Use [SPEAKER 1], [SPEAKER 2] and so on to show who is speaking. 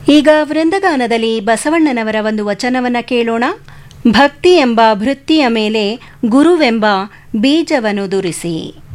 [SPEAKER 1] ಈಗ ವೃಂದಗಾನದಲ್ಲಿ ಬಸವಣ್ಣನವರ ಒಂದು ವಚನವನ್ನು ಕೇಳೋಣ. ಭಕ್ತಿ ಎಂಬ ಭೃತ್ತಿಯ ಮೇಲೆ ಗುರುವೆಂಬ ಬೀಜವನ್ನು ದುರಿಸಿ.